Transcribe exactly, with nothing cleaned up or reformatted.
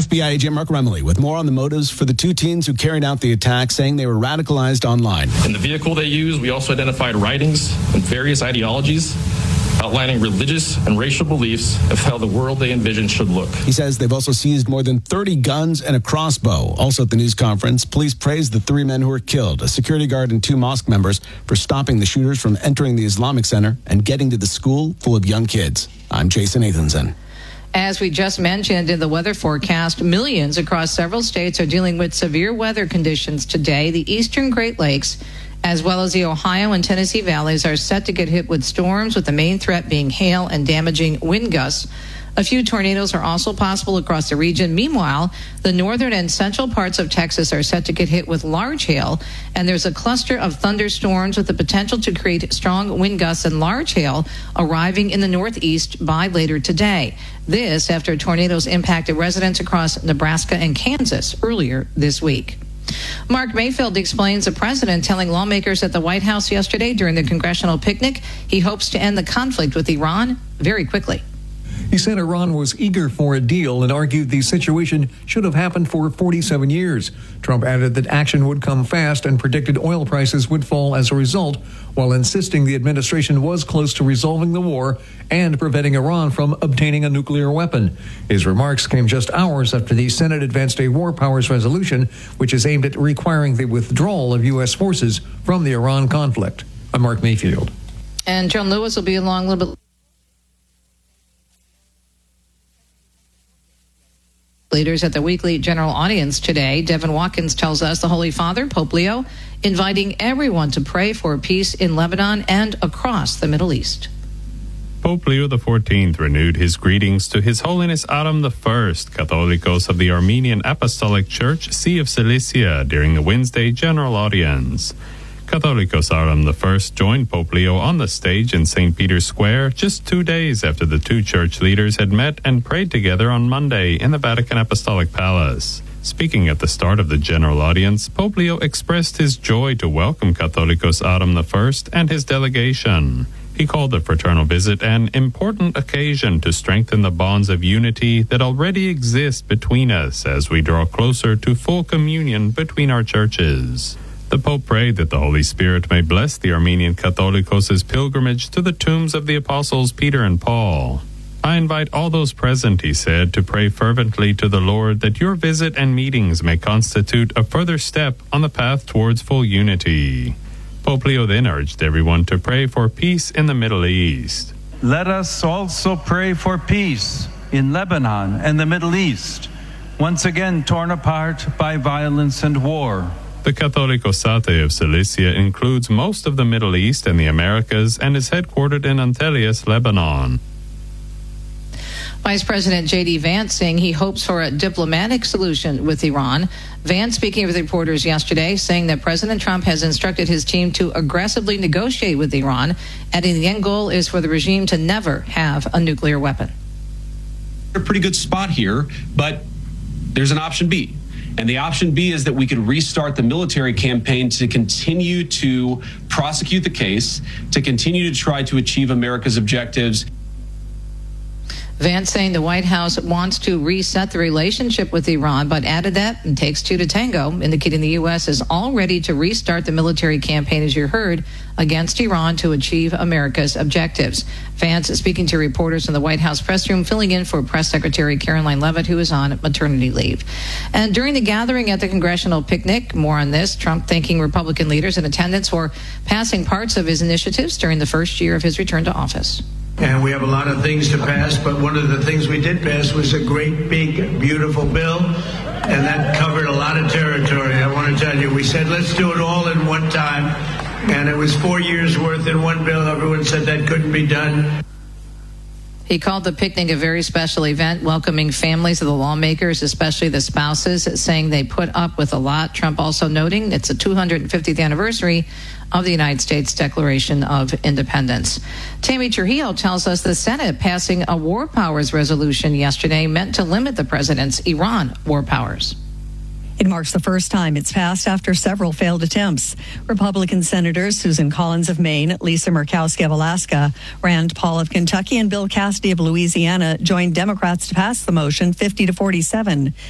F B I agent Mark Remley with more on the motives for the two teens who carried out the attack, saying they were radicalized online. In the vehicle they used, we also identified writings and various ideologies outlining religious and racial beliefs of how the world they envisioned should look. He says they've also seized more than thirty guns and a crossbow. Also at the news conference, police praised the three men who were killed, a security guard and two mosque members, for stopping the shooters from entering the Islamic Center and getting to the school full of young kids. I'm Jason Nathanson. As we just mentioned in the weather forecast, millions across several states are dealing with severe weather conditions today. The eastern Great Lakes, as well as the Ohio and Tennessee valleys, are set to get hit with storms, with the main threat being hail and damaging wind gusts. A few tornadoes are also possible across the region. Meanwhile, the northern and central parts of Texas are set to get hit with large hail, and there's a cluster of thunderstorms with the potential to create strong wind gusts and large hail arriving in the northeast by later today. This after tornadoes impacted residents across Nebraska and Kansas earlier this week. Mark Mayfield explains the president telling lawmakers at the White House yesterday during the congressional picnic he hopes to end the conflict with Iran very quickly. He said Iran was eager for a deal and argued the situation should have happened for forty-seven years. Trump added that action would come fast and predicted oil prices would fall as a result, while insisting the administration was close to resolving the war and preventing Iran from obtaining a nuclear weapon. His remarks came just hours after the Senate advanced a war powers resolution, which is aimed at requiring the withdrawal of U S forces from the Iran conflict. I'm Mark Mayfield. And Joan Lewis will be along a little bit leaders at the weekly general audience today. Devin Watkins tells us the Holy Father, Pope Leo, inviting everyone to pray for peace in Lebanon and across the Middle East. Pope Leo the fourteenth renewed his greetings to His Holiness Adam the First, Catholicos of the Armenian Apostolic Church, See of Cilicia, during the Wednesday general audience. Catholicos Adam the First joined Pope Leo on the stage in Saint Peter's Square just two days after the two church leaders had met and prayed together on Monday in the Vatican Apostolic Palace. Speaking at the start of the general audience, Pope Leo expressed his joy to welcome Catholicos Adam the First and his delegation. He called the fraternal visit an important occasion to strengthen the bonds of unity that already exist between us as we draw closer to full communion between our churches. The Pope prayed that the Holy Spirit may bless the Armenian Catholicos' pilgrimage to the tombs of the apostles Peter and Paul. I invite all those present, he said, to pray fervently to the Lord that your visit and meetings may constitute a further step on the path towards full unity. Pope Leo then urged everyone to pray for peace in the Middle East. Let us also pray for peace in Lebanon and the Middle East, once again torn apart by violence and war. The Catholicosate of Cilicia includes most of the Middle East and the Americas and is headquartered in Antelias, Lebanon. Vice President J D Vance saying he hopes for a diplomatic solution with Iran. Vance speaking with reporters yesterday, saying that President Trump has instructed his team to aggressively negotiate with Iran, adding the end goal is for the regime to never have a nuclear weapon. A pretty good spot here, but there's an option B. And the option B is that we could restart the military campaign to continue to prosecute the case, to continue to try to achieve America's objectives. Vance saying the White House wants to reset the relationship with Iran, but added that it takes two to tango, indicating the U S is all ready to restart the military campaign, as you heard, against Iran to achieve America's objectives. Vance speaking to reporters in the White House press room, filling in for Press Secretary Caroline Leavitt, who is on maternity leave. And during the gathering at the congressional picnic, more on this, Trump thanking Republican leaders in attendance for passing parts of his initiatives during the first year of his return to office. And we have a lot of things to pass, but one of the things we did pass was a great, big, beautiful bill, and that covered a lot of territory. I want to tell you, we said, let's do it all in one time, and it was four years worth in one bill. Everyone said that couldn't be done. He called the picnic a very special event, welcoming families of the lawmakers, especially the spouses, saying they put up with a lot. Trump also noting it's the two hundred fiftieth anniversary of the United States Declaration of Independence. Tammy Trujillo tells us the Senate passing a war powers resolution yesterday meant to limit the president's Iran war powers. It marks the first time it's passed after several failed attempts. Republican Senators Susan Collins of Maine, Lisa Murkowski of Alaska, Rand Paul of Kentucky, and Bill Cassidy of Louisiana joined Democrats to pass the motion fifty to forty-seven.